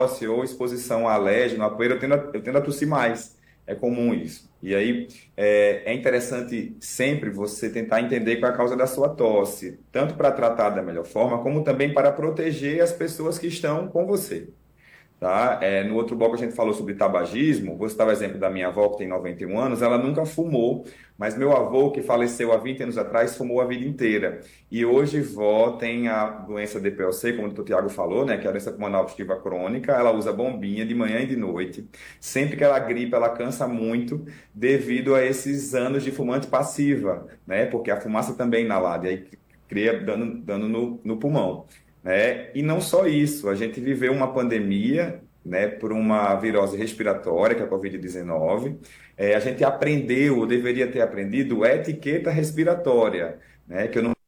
tosse ou exposição a alérgeno, a poeira, eu tendo a tossir mais. É comum isso. E aí é interessante sempre você tentar entender qual é a causa da sua tosse, tanto para tratar da melhor forma, como também para proteger as pessoas que estão com você. Tá? No outro bloco a gente falou sobre tabagismo. Vou citar o exemplo da minha avó, que tem 91 anos. Ela nunca fumou, mas meu avô, que faleceu há 20 anos atrás, fumou a vida inteira. E hoje vó tem a doença DPLC, como o doutor Tiago falou, né, que é a doença pulmonar obstrutiva crônica. Ela usa bombinha de manhã e de noite. Sempre que ela gripa, ela cansa muito devido a esses anos de fumante passiva, né, porque a fumaça também inalada, e aí cria dano no pulmão, né? E não só isso, a gente viveu uma pandemia, né, por uma virose respiratória, que é a Covid-19. A gente aprendeu, ou deveria ter aprendido, etiqueta respiratória, né, que eu não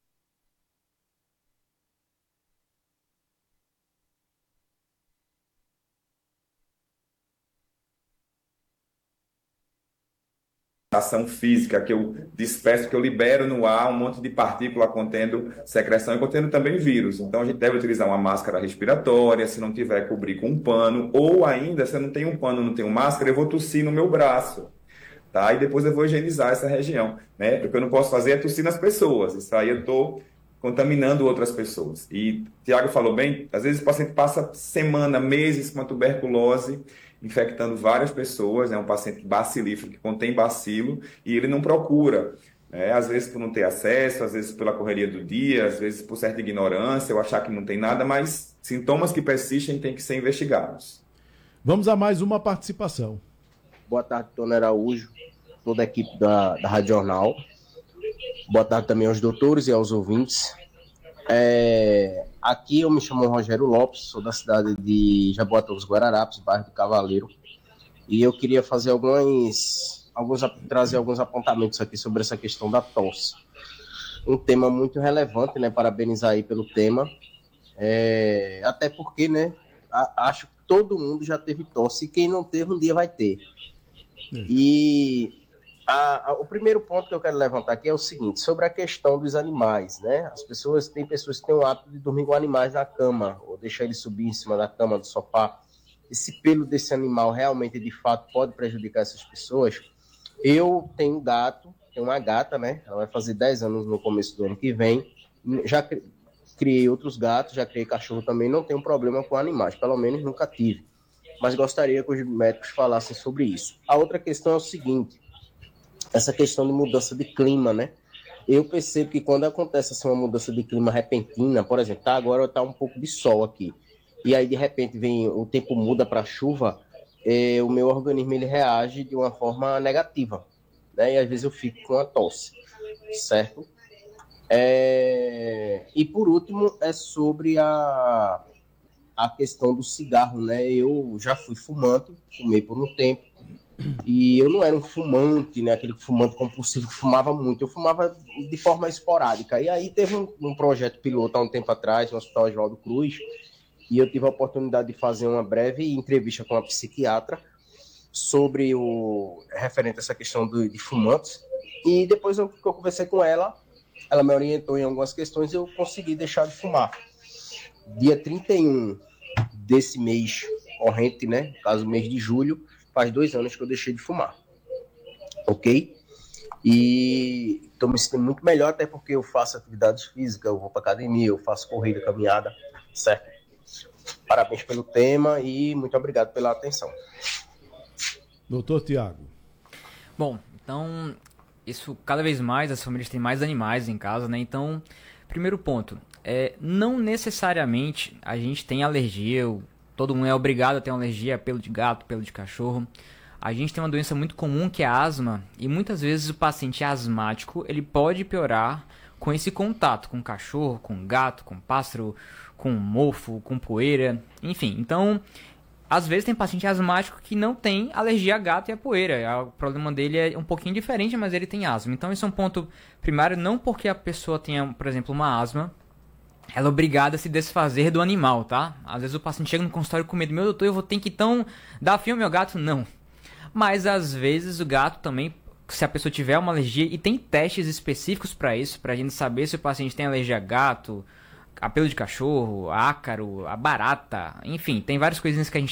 ação física, que eu disperso, que eu libero no ar um monte de partícula contendo secreção e contendo também vírus. Então a gente deve utilizar uma máscara respiratória, se não tiver, cobrir com um pano, ou ainda, se eu não tenho um pano, não tenho máscara, eu vou tossir no meu braço. Tá? E depois eu vou higienizar essa região, né? Porque eu não posso fazer é tossir nas pessoas. Isso aí eu estou contaminando outras pessoas. E Tiago falou bem, às vezes o paciente passa semana, meses com a tuberculose, infectando várias pessoas, é um paciente bacilífero que contém bacilo e ele não procura. Às vezes por não ter acesso, às vezes pela correria do dia, às vezes por certa ignorância, ou achar que não tem nada, mas sintomas que persistem têm que ser investigados. Vamos a mais uma participação. Boa tarde, Tony Araújo, toda a equipe da Rádio Jornal. Boa tarde também aos doutores e aos ouvintes. Aqui eu me chamo Rogério Lopes, sou da cidade de Jaboatão dos Guararapes, bairro do Cavaleiro, e eu queria fazer trazer alguns apontamentos aqui sobre essa questão da tosse. Um tema muito relevante, né? Parabenizar aí pelo tema. Até porque, né? Acho que todo mundo já teve tosse, e quem não teve um dia vai ter. E o primeiro ponto que eu quero levantar aqui é o seguinte, sobre a questão dos animais, né? Tem pessoas que têm o hábito de dormir com animais na cama, ou deixar ele subir em cima da cama, do sofá. Esse pelo desse animal realmente, de fato, pode prejudicar essas pessoas. Eu tenho tenho uma gata, né? Ela vai fazer 10 anos no começo do ano que vem. Já criei outros gatos, já criei cachorro também, não tenho problema com animais, pelo menos nunca tive. Mas gostaria que os médicos falassem sobre isso. A outra questão é o seguinte, essa questão de mudança de clima, né? Eu percebo que quando acontece assim, uma mudança de clima repentina, por exemplo, agora está um pouco de sol aqui, e aí de repente o tempo muda para chuva, o meu organismo ele reage de uma forma negativa, né? E às vezes eu fico com a tosse, certo? E por último é sobre a questão do cigarro, né? Eu já fui fumante, fumei por um tempo, e eu não era um fumante, né? Aquele fumante compulsivo que fumava muito, eu fumava de forma esporádica. E aí teve um projeto piloto há um tempo atrás, no Hospital Oswaldo Cruz, e eu tive a oportunidade de fazer uma breve entrevista com a psiquiatra sobre referente a essa questão de fumantes, e depois que eu conversei com ela, ela me orientou em algumas questões e eu consegui deixar de fumar. Dia 31 desse mês corrente, né? No caso, mês de julho, faz 2 anos que eu deixei de fumar. Ok? E estou me sentindo muito melhor, até porque eu faço atividades físicas, eu vou para academia, eu faço corrida, caminhada, certo? Parabéns pelo tema e muito obrigado pela atenção. Doutor Tiago. Bom, então, isso cada vez mais, as famílias têm mais animais em casa, né? Então, primeiro ponto, não necessariamente a gente tem alergia, todo mundo é obrigado a ter uma alergia a pelo de gato, pelo de cachorro. A gente tem uma doença muito comum que é a asma, e muitas vezes o paciente asmático ele pode piorar com esse contato com cachorro, com gato, com pássaro, com mofo, com poeira, enfim. Então, às vezes tem paciente asmático que não tem alergia a gato e a poeira. O problema dele é um pouquinho diferente, mas ele tem asma. Então, esse é um ponto primário, não porque a pessoa tenha, por exemplo, uma asma, ela é obrigada a se desfazer do animal, tá? Às vezes o paciente chega no consultório com medo, meu doutor, eu vou ter que então dar fim ao meu gato? Não. Mas às vezes o gato também, se a pessoa tiver uma alergia, e tem testes específicos para isso, pra gente saber se o paciente tem alergia a gato, a pelo de cachorro, a ácaro, a barata, enfim, tem várias coisinhas que a gente